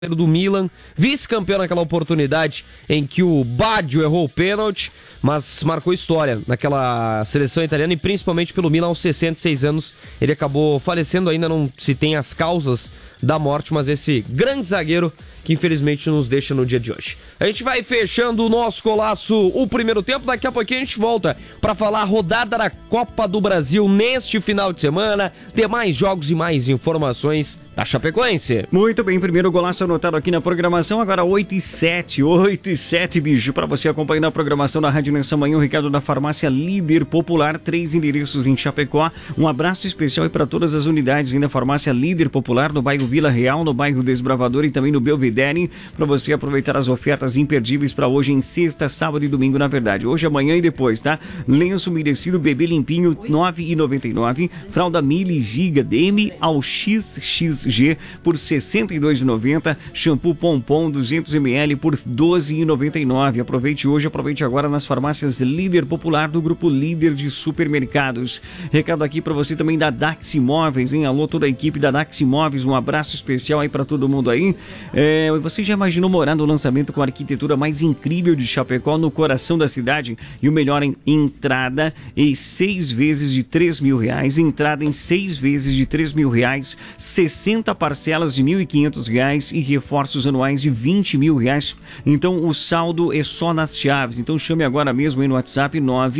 do Milan, vice-campeão naquela oportunidade em que o Baggio errou o pênalti, mas marcou história naquela seleção italiana e principalmente pelo Milan aos 66 anos. Ele acabou falecendo, ainda não se tem as causas da morte, mas esse grande zagueiro que infelizmente nos deixa no dia de hoje. A gente vai fechando o nosso Golaço o primeiro tempo, daqui a pouquinho a gente volta para falar a rodada da Copa do Brasil neste final de semana, demais jogos e mais informações da Chapecoense. Muito bem, primeiro golaço anotado aqui na programação, agora 8h07, bicho, para você acompanhar a programação da Rádio nessa manhã, o recado da Farmácia Líder Popular, 3 endereços em Chapecó, um abraço especial para todas as unidades da Farmácia Líder Popular, no bairro Vila Real, no bairro Desbravador e também no Belvedere, para você aproveitar as ofertas imperdíveis para hoje em sexta, sábado e domingo, na verdade, hoje, amanhã e depois, tá? Lenço umedecido bebê limpinho, R$ 9,99, fralda Mili Giga DM ao XXG por R$ 62,90, shampoo Pompom 200ml por R$ 12,99. Aproveite hoje, aproveite agora nas farmácias Líder Popular do Grupo Líder de Supermercados. Recado aqui para você também da Dax Imóveis, hein? Alô, toda a equipe da Dax Imóveis, um abraço especial aí para todo mundo aí. Você já imaginou morar no lançamento com a arquitetura mais incrível de Chapecó, no coração da cidade? E o melhor, em entrada em 6 vezes de R$ 3.000, entrada em 6 vezes de R$ 3.000, 60 parcelas de R$ 1.500 e reforços anuais de R$ 20.000. Então o saldo é só nas chaves. Então chame agora mesmo aí no WhatsApp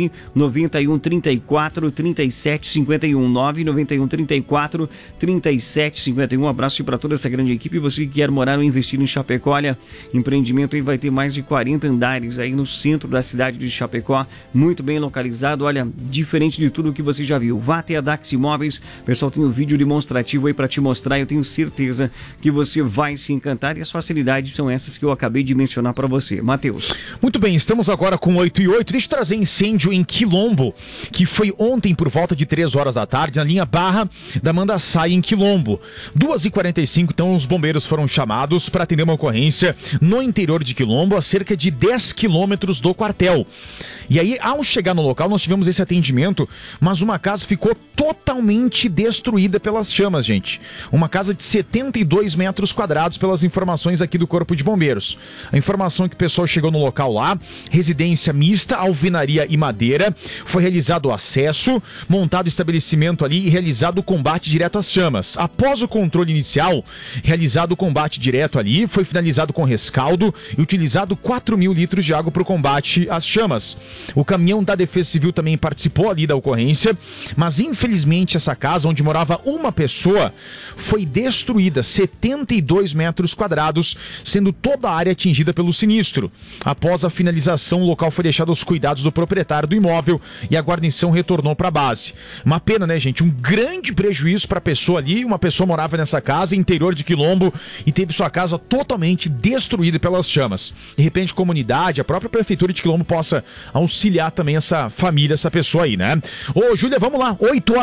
991 34 37 51 991 34 37 51. Um abraço para toda essa grande equipe. Você que quer morar ou investir em Chapecó, olha, empreendimento aí vai ter mais de 40 andares aí no centro da cidade de Chapecó, muito bem localizado, olha, diferente de tudo que você já viu. Vá até a Dax Imóveis, o pessoal tem um vídeo demonstrativo aí para te mostrar, eu tenho certeza que você vai se encantar e as facilidades são essas que eu acabei de mencionar para você. Matheus. Muito bem, estamos agora com 8h08, deixa eu trazer incêndio em Quilombo, que foi ontem por volta de 3 horas da tarde, na linha Barra da Mandaçaia, em Quilombo. 2h45, então, os bombeiros foram chamados para atender uma ocorrência no interior de Quilombo, a cerca de 10 quilômetros do quartel. E aí, ao chegar no local, nós tivemos esse atendimento, mas uma casa ficou totalmente destruída pelas chamas, gente. Uma casa de 72 metros quadrados, pelas informações aqui do Corpo de Bombeiros. A informação é que o pessoal chegou no local lá, residência mista, alvenaria e madeira, foi realizado o acesso, montado o estabelecimento ali e realizado o combate direto às chamas. Após o controle inicial, realizado o combate direto ali, foi finalizado com rescaldo e utilizado 4.000 litros de água para o combate às chamas. O caminhão da Defesa Civil também participou ali da ocorrência, mas infelizmente essa casa, onde morava uma pessoa, foi destruída, 72 metros quadrados, sendo toda a área atingida pelo sinistro. Após a finalização, o local foi deixado aos cuidados do proprietário do imóvel e a guarnição retornou para a base. Uma pena, né, gente? Um grande prejuízo para a pessoa ali. Uma pessoa morava nessa casa, interior de Quilombo, e teve sua casa totalmente destruída pelas chamas. De repente, a comunidade, a própria prefeitura de Quilombo possa auxiliar também essa família, essa pessoa aí, né? Ô, Júlia, vamos lá,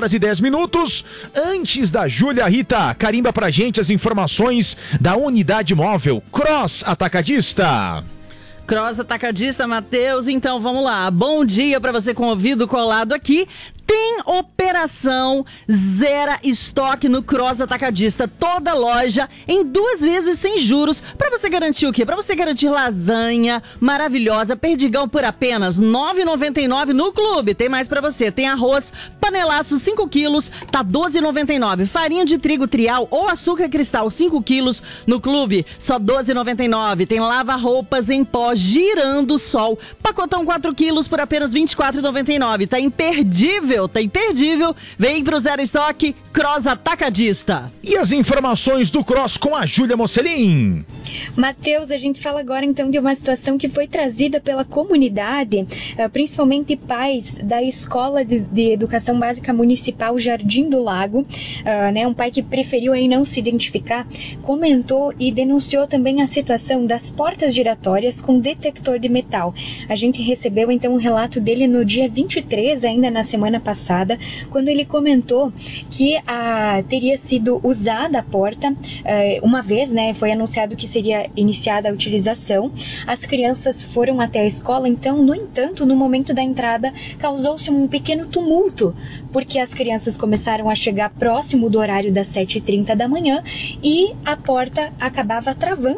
8h10. Antes da Júlia, Rita, carimba pra gente as informações da unidade móvel Cross Atacadista. Cross Atacadista, Matheus, então vamos lá. Bom dia para você com o ouvido colado aqui. Tem operação Zera Estoque no Cross Atacadista. Toda loja em 2 vezes sem juros. Para você garantir o quê? Para você garantir lasanha maravilhosa, perdigão por apenas R$ 9,99 no clube. Tem mais para você. Tem arroz panelaço 5 quilos, tá R$ 12,99. Farinha de trigo trial ou açúcar cristal 5 quilos no clube, só R$ 12,99. Tem lava-roupas em pó Girando Sol. Pacotão 4 quilos por apenas R$ 24,99. Tá imperdível. Vem pro Zero Estoque Cross Atacadista. E as informações do Cross com a Júlia Mocelin. Matheus, a gente fala agora então de uma situação que foi trazida pela comunidade, principalmente pais da Escola de Educação Básica Municipal Jardim do Lago, um pai que preferiu aí não se identificar, comentou e denunciou também a situação das portas giratórias com detector de metal. A gente recebeu então um relato dele no dia 23, ainda na semana semana passada, quando ele comentou que teria sido usada a porta uma vez, né? Foi anunciado que seria iniciada a utilização. As crianças foram até a escola, então, no entanto, no momento da entrada, causou-se um pequeno tumulto, porque as crianças começaram a chegar próximo do horário das 7h30 da manhã e a porta acabava travando